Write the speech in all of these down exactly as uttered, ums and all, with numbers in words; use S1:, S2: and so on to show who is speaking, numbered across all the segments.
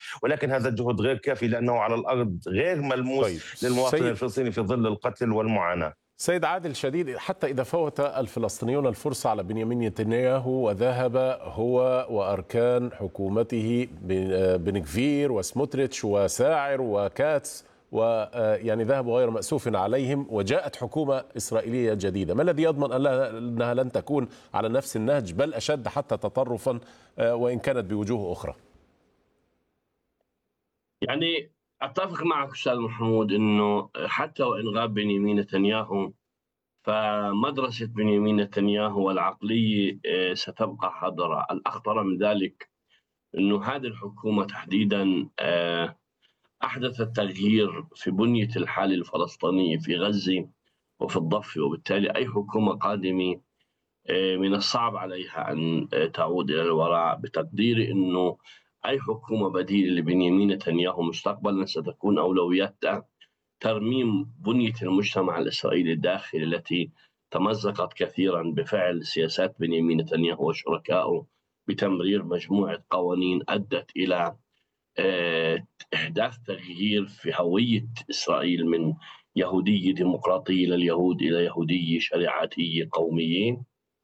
S1: ولكن هذا الجهد غير كافي لأنه على الأرض غير ملموس
S2: طيب
S1: للمواطن
S2: سيد
S1: الفلسطيني في ظل القتل والمعاناة.
S2: سيد عادل شديد، حتى إذا فوت الفلسطينيون الفرصة على بنيامين نتنياهو وذهب هو وأركان حكومته بن غفير وسموتريتش وساعر وكاتس ويعني ذهبوا غير مأسوف عليهم وجاءت حكومة إسرائيلية جديدة، ما الذي يضمن أنها لن تكون على نفس النهج بل أشد حتى تطرفا وإن كانت بوجوه أخرى؟
S3: يعني أتفق معك أستاذ محمود أنه حتى وإن غاب بنيامين نتنياهو فمدرسة بنيامين نتنياهو والعقلية ستبقى حاضرة. الأخطر من ذلك أنه هذه الحكومة تحديدا أحدثت تغيير في بنية الحالة الفلسطينية في غزة وفي الضفة، وبالتالي أي حكومة قادمة من الصعب عليها أن تعود إلى الوراء. بتقديري أنه أي حكومة بديلة لبنيامين نتنياهو مستقبلا ستكون أولوياتها ترميم بنية المجتمع الإسرائيلي الداخلي التي تمزقت كثيرا بفعل سياسات بنيامين نتنياهو وشركائه بتمرير مجموعة قوانين أدت إلى إحداث تغيير في هوية إسرائيل من يهودية ديمقراطية لليهود إلى يهودية شريعتية قومية،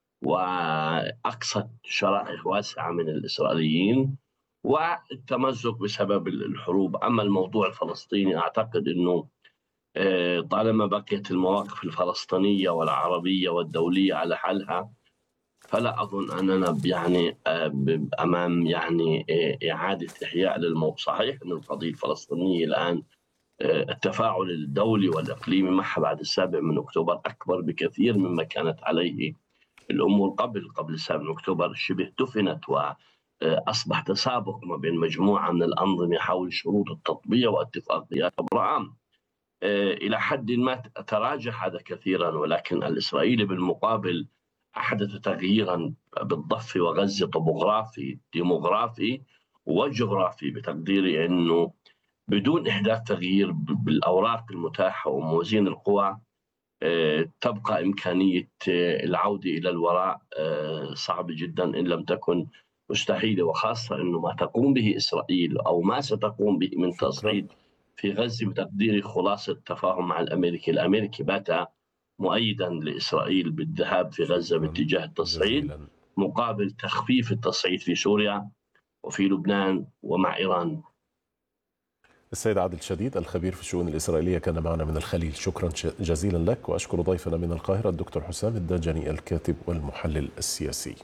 S3: وأقصت شرائح واسعة من الإسرائيليين والتمزق بسبب الحروب. أما الموضوع الفلسطيني أعتقد أنه طالما بقيت المواقف الفلسطينية والعربية والدولية على حالها فلا أظن أننا يعني أمام يعني إعادة إحياء للموضوع. صحيح أن القضية الفلسطينية الآن التفاعل الدولي والإقليمي معها بعد السابع من أكتوبر أكبر بكثير مما كانت عليه الأمور قبل قبل السابع من أكتوبر، شبه دفنت وأصبح تسابق ما بين مجموعة من الأنظمة حول شروط التطبيع واتفاقيات أبراهام. إلى حد ما تراجع هذا كثيرا، ولكن الإسرائيلي بالمقابل أحدث تغييرا بالضفة وغزة طبوغرافي ديموغرافي وجغرافي. بتقديري أنه بدون إحداث تغيير بالأوراق المتاحة وموازين القوى تبقى إمكانية العودة إلى الوراء صعبة جدا إن لم تكن مستحيلة، وخاصة أنه ما تقوم به إسرائيل أو ما ستقوم به من تصعيد في غزة بتقديري خلاصة تفاهم مع الأمريكي. الأمريكي بات مؤيدا لإسرائيل بالذهاب في غزة باتجاه التصعيد مقابل تخفيف التصعيد في سوريا وفي لبنان ومع إيران.
S2: السيد عادل شديد الخبير في الشؤون الإسرائيلية كان معنا من الخليل، شكرا جزيلا لك. وأشكر ضيفنا من القاهرة الدكتور حسام الداجني الكاتب والمحلل السياسي.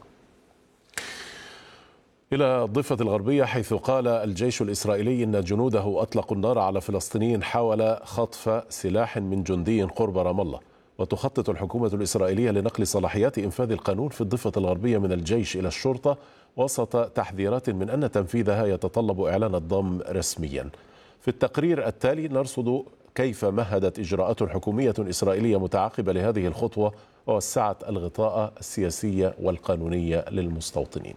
S2: إلى الضفة الغربية، حيث قال الجيش الإسرائيلي إن جنوده أطلقوا النار على فلسطيني حاول خطف سلاح من جندي قرب رام الله. وتخطط الحكومة الإسرائيلية لنقل صلاحيات إنفاذ القانون في الضفة الغربية من الجيش إلى الشرطة وسط تحذيرات من أن تنفيذها يتطلب إعلان الضم رسميا. في التقرير التالي نرصد كيف مهدت إجراءات حكومية إسرائيلية متعاقبة لهذه الخطوة ووسعت الغطاء السياسي والقانوني للمستوطنين.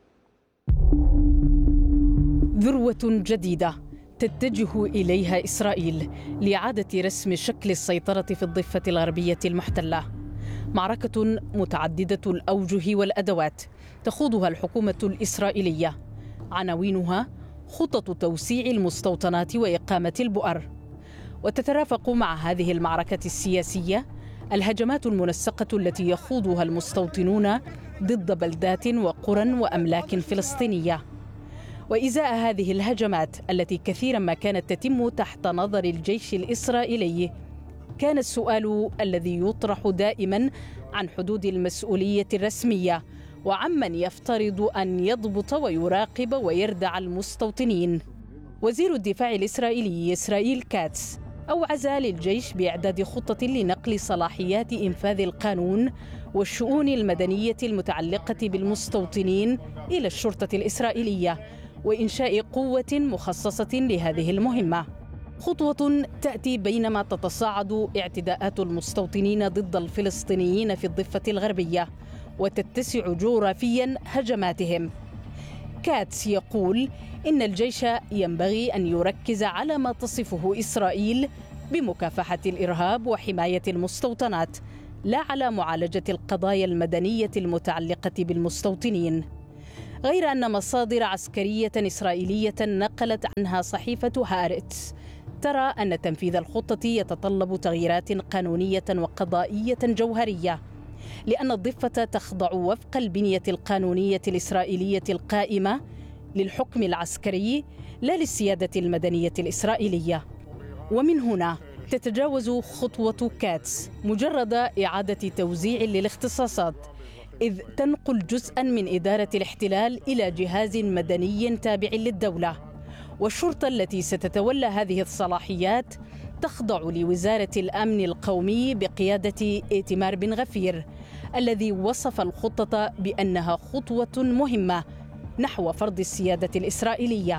S4: ذروة جديدة تتجه إليها إسرائيل لإعادة رسم شكل السيطرة في الضفة الغربية المحتلة. معركة متعددة الأوجه والأدوات تخوضها الحكومة الإسرائيلية، عناوينها خطط توسيع المستوطنات وإقامة البؤر. وتترافق مع هذه المعركة السياسية الهجمات المنسقة التي يخوضها المستوطنون ضد بلدات وقرى وأملاك فلسطينية. وإزاء هذه الهجمات التي كثيرا ما كانت تتم تحت نظر الجيش الإسرائيلي، كان السؤال الذي يطرح دائما عن حدود المسؤولية الرسمية وعمن يفترض أن يضبط ويراقب ويردع المستوطنين. وزير الدفاع الإسرائيلي إسرائيل كاتس أوعز للجيش بإعداد خطة لنقل صلاحيات إنفاذ القانون والشؤون المدنية المتعلقة بالمستوطنين إلى الشرطة الإسرائيلية وإنشاء قوة مخصصة لهذه المهمة. خطوة تأتي بينما تتصاعد اعتداءات المستوطنين ضد الفلسطينيين في الضفة الغربية وتتسع جغرافيا هجماتهم. كاتس يقول إن الجيش ينبغي أن يركز على ما تصفه إسرائيل بمكافحة الإرهاب وحماية المستوطنات، لا على معالجة القضايا المدنية المتعلقة بالمستوطنين. غير أن مصادر عسكرية إسرائيلية نقلت عنها صحيفة هارتس ترى أن تنفيذ الخطة يتطلب تغييرات قانونية وقضائية جوهرية، لأن الضفة تخضع وفق البنية القانونية الإسرائيلية القائمة للحكم العسكري لا للسيادة المدنية الإسرائيلية. ومن هنا تتجاوز خطوة كاتس مجرد إعادة توزيع للاختصاصات، إذ تنقل جزءاً من إدارة الاحتلال إلى جهاز مدني تابع للدولة، والشرطة التي ستتولى هذه الصلاحيات تخضع لوزارة الأمن القومي بقيادة إيتمار بن غفير، الذي وصف الخطة بأنها خطوة مهمة نحو فرض السيادة الإسرائيلية.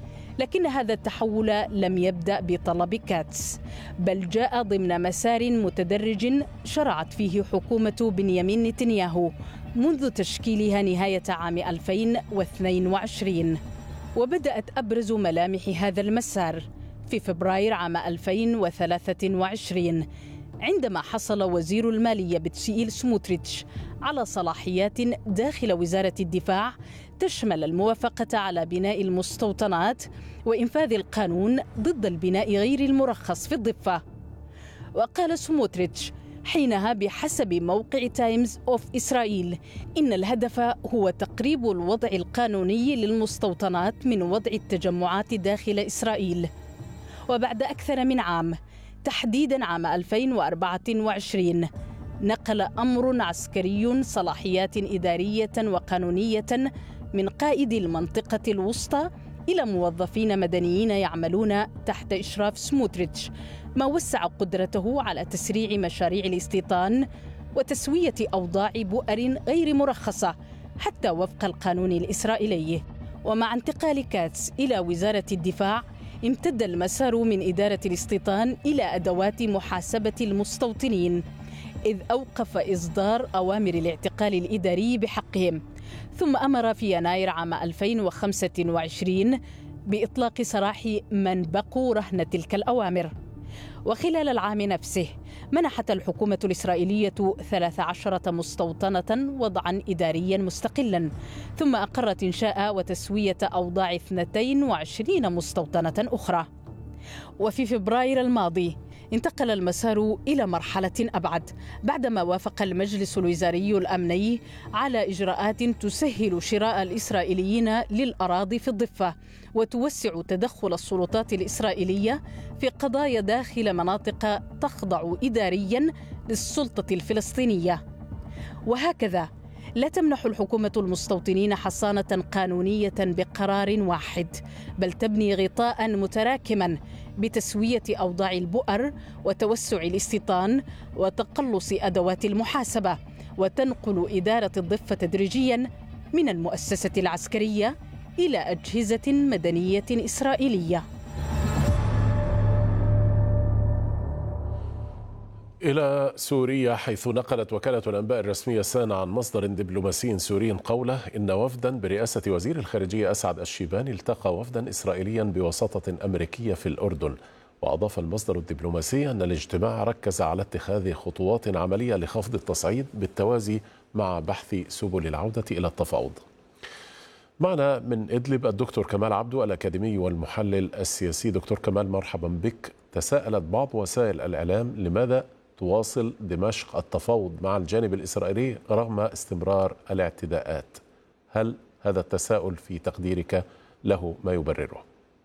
S4: لكن هذا التحول لم يبدأ بطلب كاتس، بل جاء ضمن مسار متدرج شرعت فيه حكومة بنيامين نتنياهو منذ تشكيلها نهاية عام ألفين واثنين وعشرين. وبدأت أبرز ملامح هذا المسار في فبراير عام ألفين وثلاثة وعشرين، عندما حصل وزير المالية بتسيئيل سموتريتش على صلاحيات داخل وزارة الدفاع تشمل الموافقة على بناء المستوطنات وإنفاذ القانون ضد البناء غير المرخص في الضفة. وقال سموتريتش حينها بحسب موقع تايمز أوف إسرائيل إن الهدف هو تقريب الوضع القانوني للمستوطنات من وضع التجمعات داخل إسرائيل. وبعد أكثر من عام، تحديداً عام ألفين وأربعة وعشرين، نقل أمر عسكري صلاحيات إدارية وقانونية من قائد المنطقة الوسطى إلى موظفين مدنيين يعملون تحت إشراف سموتريتش، ما وسع قدرته على تسريع مشاريع الاستيطان وتسوية أوضاع بؤر غير مرخصة حتى وفق القانون الإسرائيلي. ومع انتقال كاتس إلى وزارة الدفاع، امتد المسار من إدارة الاستيطان إلى أدوات محاسبة المستوطنين، إذ أوقف إصدار أوامر الاعتقال الإداري بحقهم، ثم أمر في يناير عام ألفين وخمسة وعشرين بإطلاق سراح من بقوا رهن تلك الأوامر. وخلال العام نفسه منحت الحكومة الإسرائيلية ثلاث عشرة مستوطنة وضعا إداريا مستقلا، ثم أقرت إنشاء وتسوية أوضاع اثنتين وعشرين مستوطنة أخرى. وفي فبراير الماضي انتقل المسار إلى مرحلة أبعد، بعدما وافق المجلس الوزاري الأمني على إجراءات تسهل شراء الإسرائيليين للأراضي في الضفة وتوسع تدخل السلطات الإسرائيلية في قضايا داخل مناطق تخضع إداريا للسلطة الفلسطينية. وهكذا لا تمنح الحكومة المستوطنين حصانة قانونية بقرار واحد، بل تبني غطاء متراكما بتسوية أوضاع البؤر وتوسع الاستيطان وتقلص أدوات المحاسبة، وتنقل إدارة الضفة تدريجيا من المؤسسة العسكرية إلى أجهزة مدنية إسرائيلية.
S2: إلى سوريا، حيث نقلت وكالة الأنباء الرسمية سانا عن مصدر دبلوماسي سوري قوله إن وفدا برئاسة وزير الخارجية أسعد الشيباني التقى وفدا إسرائيليا بوساطة أمريكية في الأردن. وأضاف المصدر الدبلوماسي أن الاجتماع ركز على اتخاذ خطوات عملية لخفض التصعيد بالتوازي مع بحث سبل العودة إلى التفاوض. معنا من إدلب الدكتور كمال عبدو الأكاديمي والمحلل السياسي. دكتور كمال، مرحبا بك. تساءلت بعض وسائل الإعلام لماذا تواصل دمشق التفاوض مع الجانب الإسرائيلي رغم استمرار الاعتداءات. هل هذا التساؤل في تقديرك له ما يبرره؟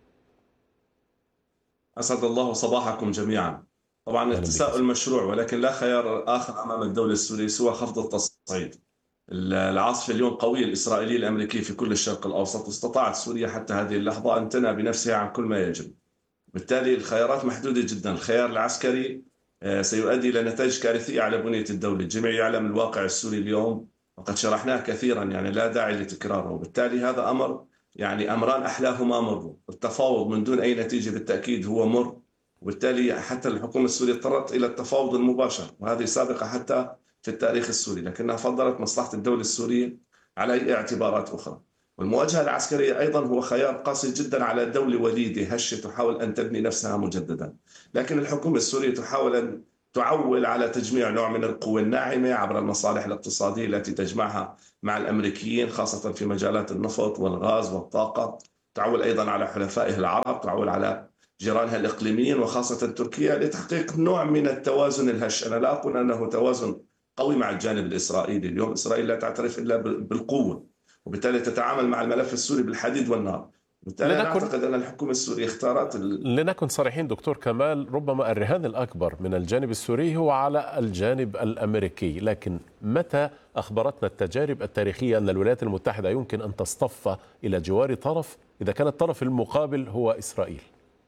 S5: أسعد الله صباحكم جميعا. طبعا التساؤل مشروع، ولكن لا خيار آخر أمام الدولة السورية سوى خفض التصعيد. العاصفة اليوم قوية الإسرائيلية الأمريكية في كل الشرق الأوسط، واستطاعت سوريا حتى هذه اللحظة أن تنأى بنفسها عن كل ما يجب. بالتالي الخيارات محدودة جدا. الخيار العسكري سيؤدي إلى نتائج كارثية على بنية الدولة. الجميع يعلم الواقع السوري اليوم وقد شرحناه كثيرا، يعني لا داعي لتكراره. وبالتالي هذا أمر يعني أمران أحلاهما مر. التفاوض من دون أي نتيجة بالتأكيد هو مر، وبالتالي حتى الحكومة السورية اضطرت إلى التفاوض المباشر، وهذه سابقة حتى في التاريخ السوري، لكنها فضلت مصلحة الدولة السورية على أي اعتبارات أخرى. والمواجهة العسكرية أيضا هو خيار قاسي جدا على دولة وليدة هشة تحاول أن تبني نفسها مجددا، لكن الحكومة السورية تحاول أن تعول على تجميع نوع من القوى الناعمة عبر المصالح الاقتصادية التي تجمعها مع الأمريكيين، خاصة في مجالات النفط والغاز والطاقة. تعول أيضا على حلفائها العرب، تعول على جيرانها الإقليميين وخاصة تركيا لتحقيق نوع من التوازن الهش. أنا لا أقول أنه توازن قوي مع الجانب الإسرائيلي. اليوم إسرائيل لا تعترف إلا بالقوة، وبالتالي تتعامل مع الملف السوري بالحديد والنار. بالتالي أنا أعتقد أن الحكومة السورية اختارت ال...
S2: لنكن صريحين دكتور كمال، ربما الرهان الأكبر من الجانب السوري هو على الجانب الأمريكي، لكن متى أخبرتنا التجارب التاريخية أن الولايات المتحدة يمكن أن تصطف إلى جوار طرف إذا كان الطرف المقابل هو إسرائيل؟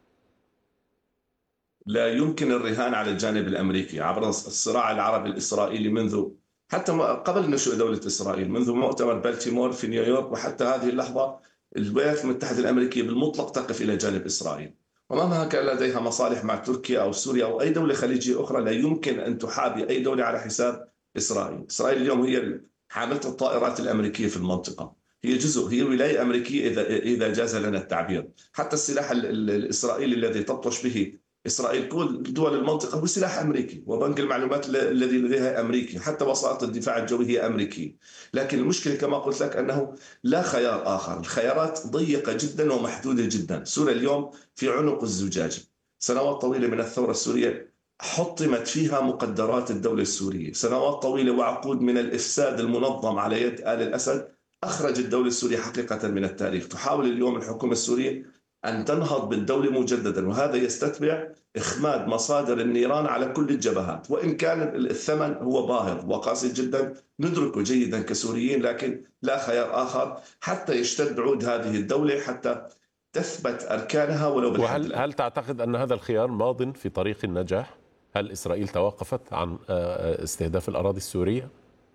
S5: لا يمكن الرهان على الجانب الأمريكي عبر الصراع العربي الإسرائيلي منذ حتى قبل نشوء دولة إسرائيل، منذ مؤتمر بالتيمور في نيويورك وحتى هذه اللحظة الولايات المتحدة الأمريكية بالمطلق تقف إلى جانب إسرائيل، ومهما كان لديها مصالح مع تركيا أو سوريا أو أي دولة خليجية أخرى لا يمكن أن تحابي أي دولة على حساب إسرائيل. إسرائيل اليوم هي حاملة الطائرات الأمريكية في المنطقة، هي جزء، هي ولاية أمريكية إذا إذا جاز لنا التعبير. حتى السلاح الإسرائيلي الذي تبطش به إسرائيل كل دول المنطقة هو سلاح أمريكي، وبنك المعلومات الذي لديها أمريكي، حتى وسائط الدفاع الجوي هي أمريكية. لكن المشكلة كما قلت لك أنه لا خيار آخر، الخيارات ضيقة جدا ومحدودة جدا. سوريا اليوم في عنق الزجاجة، سنوات طويلة من الثورة السورية حطمت فيها مقدرات الدولة السورية، سنوات طويلة وعقود من الإفساد المنظم على يد آل الأسد أخرج الدولة السورية حقيقة من التاريخ. تحاول اليوم الحكومة السورية أن تنهض بالدولة مجددا، وهذا يستتبع إخماد مصادر النيران على كل الجبهات، وإن كان الثمن هو باهظ وقاسي جدا ندركه جيدا كسوريين، لكن لا خيار آخر حتى يشتد عود هذه الدولة، حتى تثبت أركانها ولو بالحد.
S2: وهل هل تعتقد أن هذا الخيار ماض في طريق النجاح؟ هل إسرائيل توقفت عن استهداف الأراضي السورية؟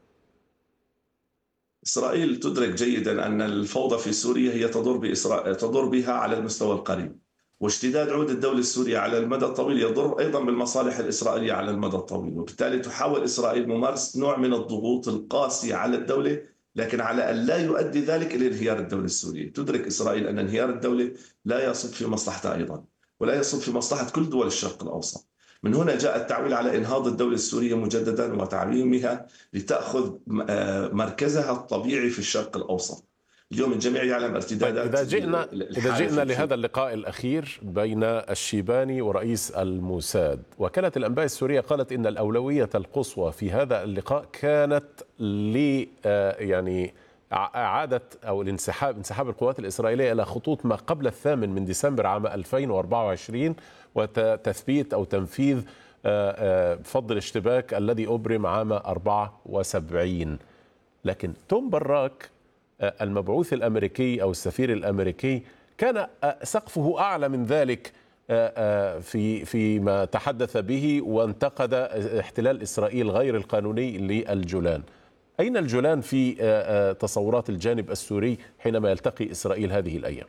S5: إسرائيل تدرك جيدا أن الفوضى في سوريا هي تضر بإسرائيل، تضر بها على المستوى القريب، واشتداد عود الدولة السورية على المدى الطويل يضر أيضا بالمصالح الإسرائيلية على المدى الطويل. وبالتالي تحاول إسرائيل ممارسة نوع من الضغوط القاسية على الدولة، لكن على أن لا يؤدي ذلك إلى انهيار الدولة السورية. تدرك إسرائيل أن انهيار الدولة لا يصب في مصلحتها أيضا، ولا يصب في مصلحة كل دول الشرق الأوسط. من هنا جاء التعويل على إنهاض الدولة السورية مجددا وتعميمها لتأخذ مركزها الطبيعي في الشرق الأوسط. اليوم الجميع يعلم ارتدادات.
S2: إذا جئنا إذا جئنا لهذا اللقاء الأخير بين الشيباني ورئيس الموساد، وكالة الأنباء السورية قالت إن الأولوية القصوى في هذا اللقاء كانت ل يعني إعادة أو الانسحاب انسحاب القوات الإسرائيلية إلى خطوط ما قبل الثامن من ديسمبر عام ألفين وأربعة وعشرين، وتثبيت أو تنفيذ فض الاشتباك الذي أبرم عام أربعة وسبعين. لكن توم براك المبعوث الأمريكي أو السفير الأمريكي كان سقفه أعلى من ذلك في فيما تحدث به، وانتقد احتلال إسرائيل غير القانوني للجولان. أين الجولان في تصورات الجانب السوري حينما يلتقي إسرائيل هذه الأيام؟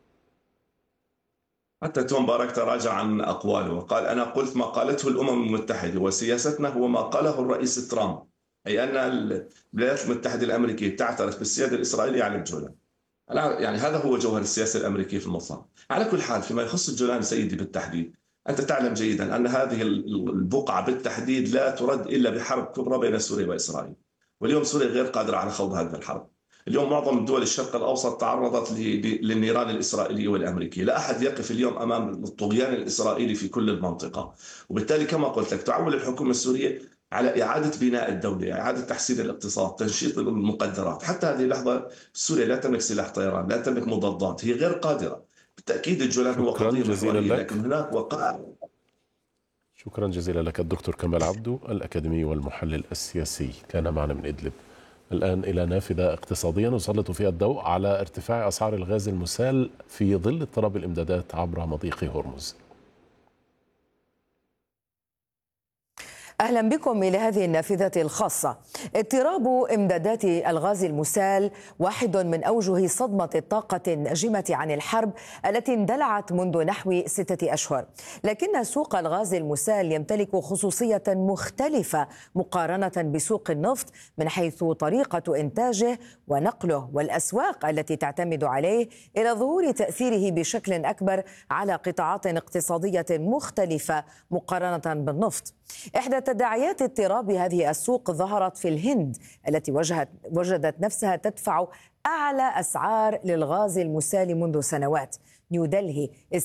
S5: حتى توم بارك تراجع عن أقواله وقال: أنا قلت ما قالته الأمم المتحدة، وسياستنا هو ما قاله الرئيس ترامب، أي أن الولايات المتحدة الأمريكية تعترف بالسيادة الإسرائيلية على الجولان. يعني هذا هو جوهر السياسة الأمريكية في المطلق. على كل حال، فيما يخص الجولان سيدي بالتحديد، أنت تعلم جيدا أن هذه البقعة بالتحديد لا ترد إلا بحرب كبرى بين سوريا وإسرائيل، واليوم سوريا غير قادرة على خوض هذه الحرب. اليوم معظم دول الشرق الأوسط تعرضت للنيران الإسرائيلية والأمريكية، لا أحد يقف اليوم أمام الطغيان الإسرائيلي في كل المنطقة. وبالتالي كما قلت لك تعول الحكومة السورية على إعادة بناء الدولة، إعادة تحسين الاقتصاد، تنشيط المقدرات. حتى هذه اللحظة سوريا لا تملك سلاح طيران، لا تملك مضادات، هي غير قادرة. بالتأكيد الجولان هو قضية محورية، لكن هناك وقائع.
S2: شكرا جزيلا لك الدكتور كمال عبدو الأكاديمي والمحلل السياسي، كان معنا من إدلب. الآن إلى نافذة اقتصادية نسلط فيها الضوء على ارتفاع أسعار الغاز المسال في ظل اضطراب الإمدادات عبر مضيق هرمز.
S6: أهلا بكم إلى هذه النافذة الخاصة. اضطراب إمدادات الغاز المسال واحد من أوجه صدمة الطاقة الناجمة عن الحرب التي اندلعت منذ نحو ستة أشهر، لكن سوق الغاز المسال يمتلك خصوصية مختلفة مقارنة بسوق النفط من حيث طريقة إنتاجه ونقله والأسواق التي تعتمد عليه، إلى ظهور تأثيره بشكل أكبر على قطاعات اقتصادية مختلفة مقارنة بالنفط. إحدى تداعيات اضطراب هذه السوق ظهرت في الهند التي وجهت وجدت نفسها تدفع أعلى أسعار للغاز المسال منذ سنوات. نيودلهي